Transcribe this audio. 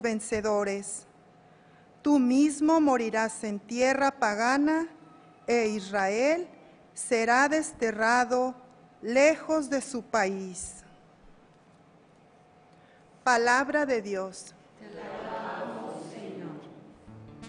vencedores. Tú mismo morirás en tierra pagana, e Israel será desterrado lejos de su país. Palabra de Dios.